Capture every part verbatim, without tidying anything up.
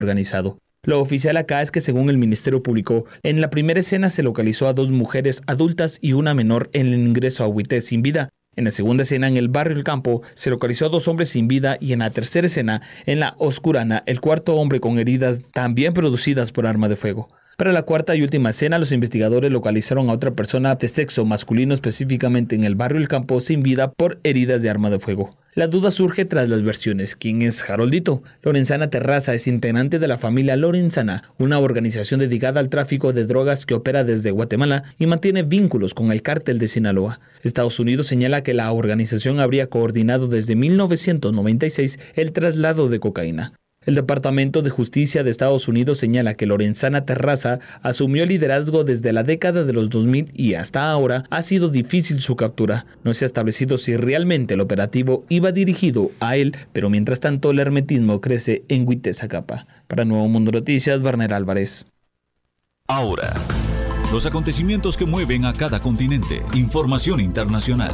organizado. Lo oficial acá es que, según el Ministerio Público, en la primera escena se localizó a dos mujeres adultas y una menor en el ingreso a Huité sin vida. En la segunda escena, en el barrio El Campo, se localizó a dos hombres sin vida, y en la tercera escena, en la Oscurana, el cuarto hombre con heridas también producidas por arma de fuego. Para la cuarta y última escena, los investigadores localizaron a otra persona de sexo masculino, específicamente en el barrio El Campo, sin vida por heridas de arma de fuego. La duda surge tras las versiones. ¿Quién es Haroldito? Lorenzana Terraza es integrante de la familia Lorenzana, una organización dedicada al tráfico de drogas que opera desde Guatemala y mantiene vínculos con el cártel de Sinaloa. Estados Unidos señala que la organización habría coordinado desde mil novecientos noventa y seis el traslado de cocaína. El Departamento de Justicia de Estados Unidos señala que Lorenzana Terraza asumió el liderazgo desde la década de los dos mil y hasta ahora ha sido difícil su captura. No se ha establecido si realmente el operativo iba dirigido a él, pero mientras tanto el hermetismo crece en Huité, Zacapa. Para Nuevo Mundo Noticias, Werner Álvarez. Ahora, los acontecimientos que mueven a cada continente. Información internacional.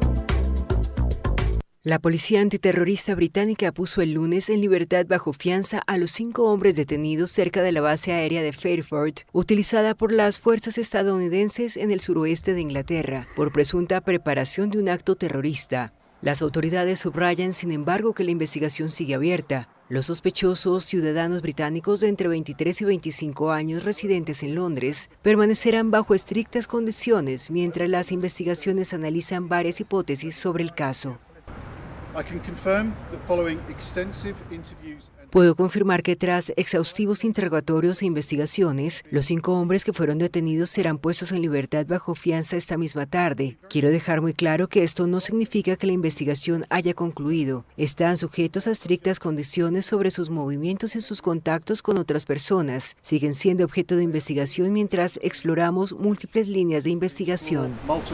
La policía antiterrorista británica puso el lunes en libertad bajo fianza a los cinco hombres detenidos cerca de la base aérea de Fairford, utilizada por las fuerzas estadounidenses en el suroeste de Inglaterra, por presunta preparación de un acto terrorista. Las autoridades subrayan, sin embargo, que la investigación sigue abierta. Los sospechosos, ciudadanos británicos de entre veintitrés y veinticinco años residentes en Londres, permanecerán bajo estrictas condiciones mientras las investigaciones analizan varias hipótesis sobre el caso. Puedo confirmar que tras exhaustivos interrogatorios e investigaciones, los cinco hombres que fueron detenidos serán puestos en libertad bajo fianza esta misma tarde. Quiero dejar muy claro que esto no significa que la investigación haya concluido. Están sujetos a estrictas condiciones sobre sus movimientos y sus contactos con otras personas. Siguen siendo objeto de investigación mientras exploramos múltiples líneas de investigación.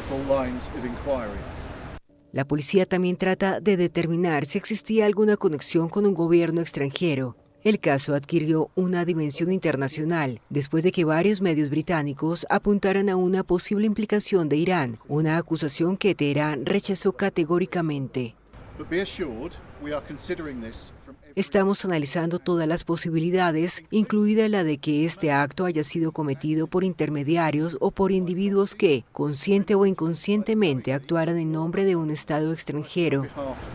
La policía también trata de determinar si existía alguna conexión con un gobierno extranjero. El caso adquirió una dimensión internacional después de que varios medios británicos apuntaran a una posible implicación de Irán, una acusación que Teherán rechazó categóricamente. Estamos analizando todas las posibilidades, incluida la de que este acto haya sido cometido por intermediarios o por individuos que, consciente o inconscientemente, actuaran en nombre de un Estado extranjero.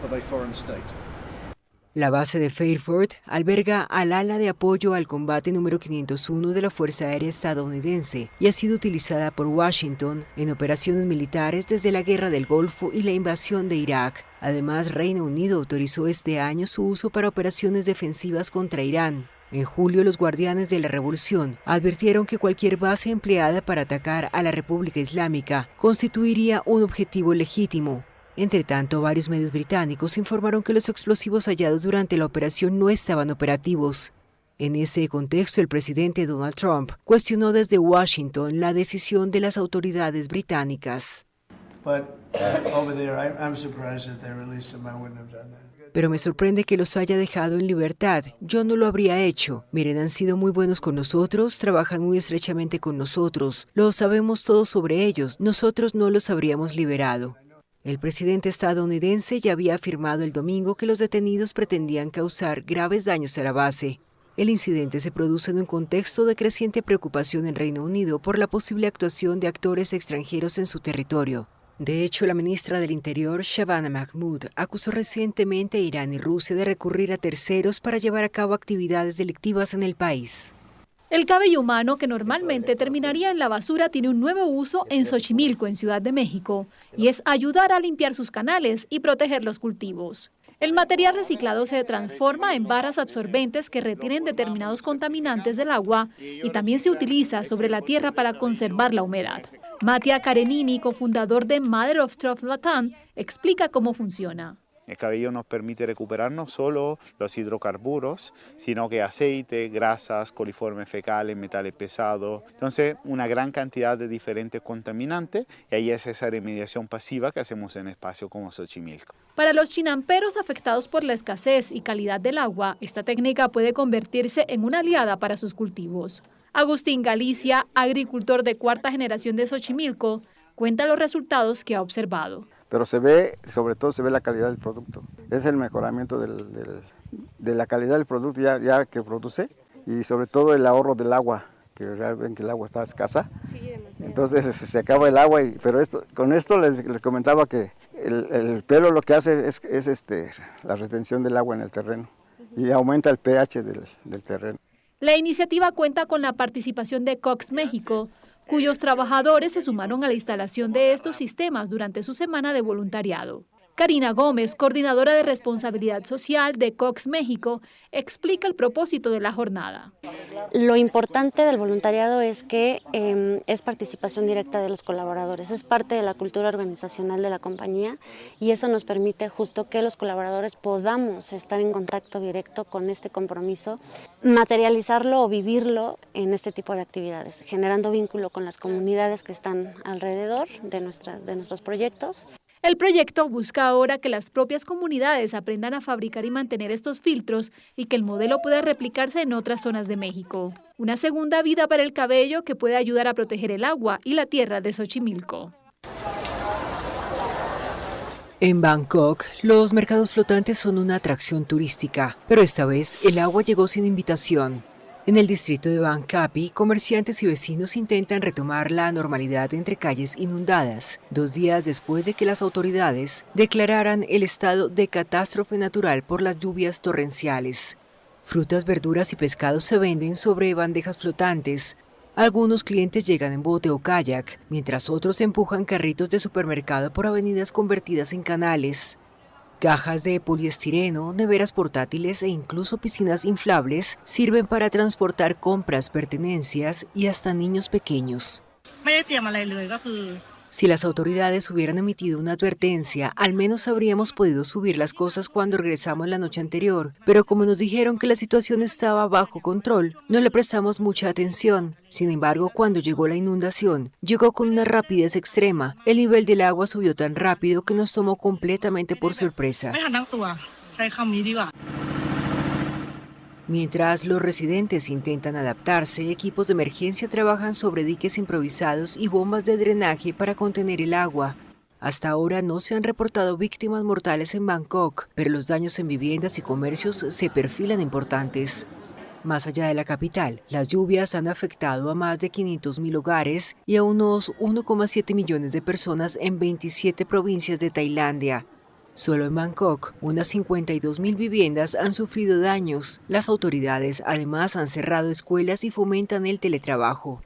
La base de Fairford alberga al ala de apoyo al combate número quinientos uno de la Fuerza Aérea estadounidense y ha sido utilizada por Washington en operaciones militares desde la Guerra del Golfo y la invasión de Irak. Además, Reino Unido autorizó este año su uso para operaciones defensivas contra Irán. En julio, los Guardianes de la Revolución advirtieron que cualquier base empleada para atacar a la República Islámica constituiría un objetivo legítimo. Entre tanto, varios medios británicos informaron que los explosivos hallados durante la operación no estaban operativos. En ese contexto, el presidente Donald Trump cuestionó desde Washington la decisión de las autoridades británicas. Pero me sorprende que los haya dejado en libertad. Yo no lo habría hecho. Miren, han sido muy buenos con nosotros, trabajan muy estrechamente con nosotros. Lo sabemos todo sobre ellos. Nosotros no los habríamos liberado. El presidente estadounidense ya había afirmado el domingo que los detenidos pretendían causar graves daños a la base. El incidente se produce en un contexto de creciente preocupación en Reino Unido por la posible actuación de actores extranjeros en su territorio. De hecho, la ministra del Interior, Shabana Mahmood, acusó recientemente a Irán y Rusia de recurrir a terceros para llevar a cabo actividades delictivas en el país. El cabello humano, que normalmente terminaría en la basura, tiene un nuevo uso en Xochimilco, en Ciudad de México, y es ayudar a limpiar sus canales y proteger los cultivos. El material reciclado se transforma en barras absorbentes que retienen determinados contaminantes del agua y también se utiliza sobre la tierra para conservar la humedad. Mattia Karenini, cofundador de Mother of Straw Latam, explica cómo funciona. El cabello nos permite recuperar no solo los hidrocarburos, sino que aceite, grasas, coliformes fecales, metales pesados. Entonces, una gran cantidad de diferentes contaminantes, y ahí es esa remediación pasiva que hacemos en espacios como Xochimilco. Para los chinamperos afectados por la escasez y calidad del agua, esta técnica puede convertirse en una aliada para sus cultivos. Agustín Galicia, agricultor de cuarta generación de Xochimilco, cuenta los resultados que ha observado. Pero se ve, sobre todo se ve la calidad del producto. Es el mejoramiento del, del, de la calidad del producto ya, ya que produce. y sobre todo el ahorro del agua, que realmente el agua está escasa. Sí, entonces se acaba el agua, y, pero esto, con esto les, les comentaba que el, el pelo lo que hace es, es este, la retención del agua en el terreno y aumenta el pH del, del terreno. La iniciativa cuenta con la participación de Cox México, cuyos trabajadores se sumaron a la instalación de estos sistemas durante su semana de voluntariado. Karina Gómez, coordinadora de responsabilidad social de Cox México, explica el propósito de la jornada. Lo importante del voluntariado es que eh, es participación directa de los colaboradores, es parte de la cultura organizacional de la compañía y eso nos permite justo que los colaboradores podamos estar en contacto directo con este compromiso, materializarlo o vivirlo en este tipo de actividades, generando vínculo con las comunidades que están alrededor de, nuestra, de nuestros proyectos. El proyecto busca ahora que las propias comunidades aprendan a fabricar y mantener estos filtros y que el modelo pueda replicarse en otras zonas de México. Una segunda vida para el cabello que puede ayudar a proteger el agua y la tierra de Xochimilco. En Bangkok, los mercados flotantes son una atracción turística, pero esta vez el agua llegó sin invitación. En el distrito de Bang Kapi, comerciantes y vecinos intentan retomar la normalidad entre calles inundadas, dos días después de que las autoridades declararan el estado de catástrofe natural por las lluvias torrenciales. Frutas, verduras y pescados se venden sobre bandejas flotantes. Algunos clientes llegan en bote o kayak, mientras otros empujan carritos de supermercado por avenidas convertidas en canales. Cajas de poliestireno, neveras portátiles e incluso piscinas inflables sirven para transportar compras, pertenencias y hasta niños pequeños. Si las autoridades hubieran emitido una advertencia, al menos habríamos podido subir las cosas cuando regresamos la noche anterior, pero como nos dijeron que la situación estaba bajo control, no le prestamos mucha atención. Sin embargo, cuando llegó la inundación, llegó con una rapidez extrema. El nivel del agua subió tan rápido que nos tomó completamente por sorpresa. Mientras los residentes intentan adaptarse, equipos de emergencia trabajan sobre diques improvisados y bombas de drenaje para contener el agua. Hasta ahora no se han reportado víctimas mortales en Bangkok, pero los daños en viviendas y comercios se perfilan importantes. Más allá de la capital, las lluvias han afectado a más de quinientos mil hogares y a unos uno coma siete millones de personas en veintisiete provincias de Tailandia. Solo en Bangkok, unas cincuenta y dos mil viviendas han sufrido daños. Las autoridades además han cerrado escuelas y fomentan el teletrabajo.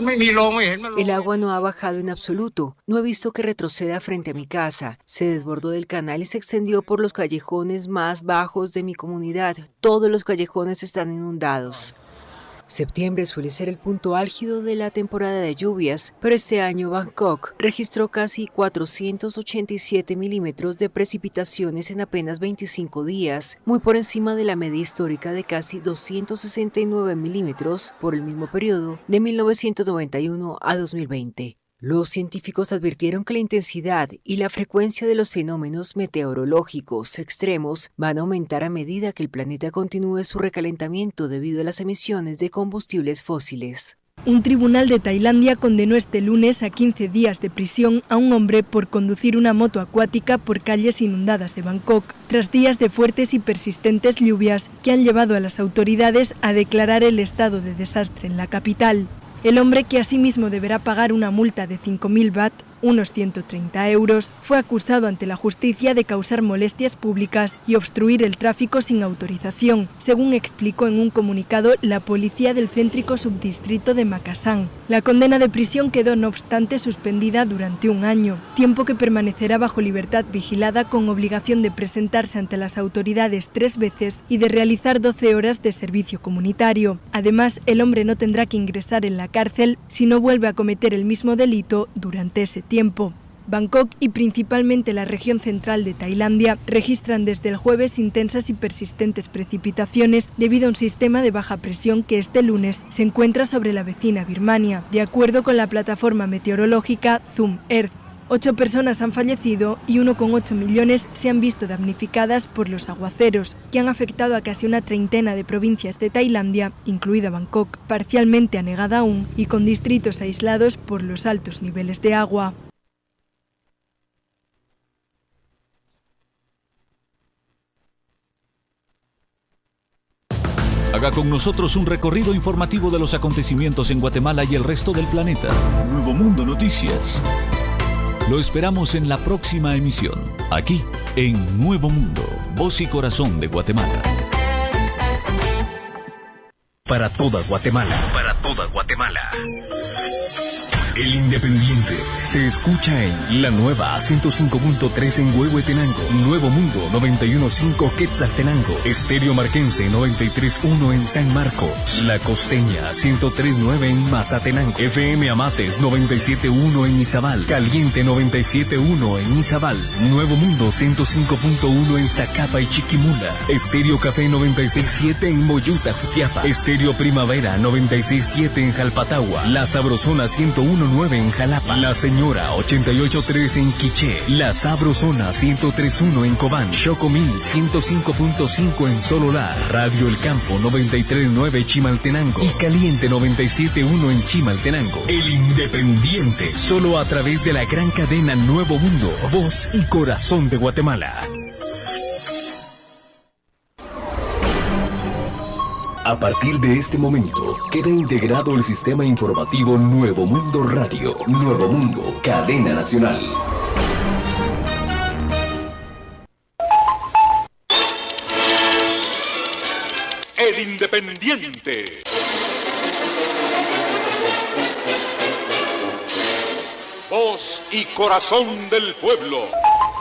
El agua no ha bajado en absoluto. No he visto que retroceda frente a mi casa. Se desbordó del canal y se extendió por los callejones más bajos de mi comunidad. Todos los callejones están inundados. Septiembre suele ser el punto álgido de la temporada de lluvias, pero este año Bangkok registró casi cuatrocientos ochenta y siete milímetros de precipitaciones en apenas veinticinco días, muy por encima de la media histórica de casi doscientos sesenta y nueve milímetros por el mismo periodo de mil novecientos noventa y uno a dos mil veinte. Los científicos advirtieron que la intensidad y la frecuencia de los fenómenos meteorológicos extremos van a aumentar a medida que el planeta continúe su recalentamiento debido a las emisiones de combustibles fósiles. Un tribunal de Tailandia condenó este lunes a quince días de prisión a un hombre por conducir una moto acuática por calles inundadas de Bangkok, tras días de fuertes y persistentes lluvias que han llevado a las autoridades a declarar el estado de desastre en la capital. El hombre, que asimismo deberá pagar una multa de cinco mil baht, unos ciento treinta euros, fue acusado ante la justicia de causar molestias públicas y obstruir el tráfico sin autorización, según explicó en un comunicado la policía del céntrico subdistrito de Makassan. La condena de prisión quedó, no obstante, suspendida durante un año, tiempo que permanecerá bajo libertad vigilada con obligación de presentarse ante las autoridades tres veces y de realizar doce horas de servicio comunitario. Además, el hombre no tendrá que ingresar en la cárcel si no vuelve a cometer el mismo delito durante ese tiempo. Bangkok y principalmente la región central de Tailandia registran desde el jueves intensas y persistentes precipitaciones debido a un sistema de baja presión que este lunes se encuentra sobre la vecina Birmania, de acuerdo con la plataforma meteorológica Zoom Earth. Ocho personas han fallecido y uno coma ocho millones se han visto damnificadas por los aguaceros, que han afectado a casi una treintena de provincias de Tailandia, incluida Bangkok, parcialmente anegada aún y con distritos aislados por los altos niveles de agua. A Haga con nosotros un recorrido informativo de los acontecimientos en Guatemala y el resto del planeta. Nuevo Mundo Noticias. Lo esperamos en la próxima emisión, aquí en Nuevo Mundo, voz y corazón de Guatemala. Para toda Guatemala, para toda Guatemala. El Independiente se escucha en la nueva ciento cinco punto tres en Huehuetenango, Nuevo Mundo noventa y uno punto cinco Quetzaltenango, Estéreo Marquense noventa y tres punto uno en San Marcos, La Costeña ciento tres punto nueve en Mazatenango, F M Amates noventa y siete punto uno en Izabal, Caliente noventa y siete punto uno en Izabal, Nuevo Mundo ciento cinco punto uno en Zacapa y Chiquimula, Estéreo Café noventa y seis punto siete en Moyuta, Jutiapa, Estéreo Primavera noventa y seis punto siete en Jalpatagua, La Sabrosona ciento uno punto nueve en Jalapa, La Señora ochenta y ocho punto tres en Quiché, La Sabrosona ciento tres punto uno en Cobán, Chocomil ciento cinco punto cinco en Sololá, Radio El Campo noventa y tres punto nueve Chimaltenango y Caliente noventa y siete punto uno en Chimaltenango. El Independiente, solo a través de la gran cadena Nuevo Mundo, voz y corazón de Guatemala. A partir de este momento, queda integrado el sistema informativo Nuevo Mundo Radio, Nuevo Mundo, cadena nacional. El Independiente. Voz y corazón del pueblo.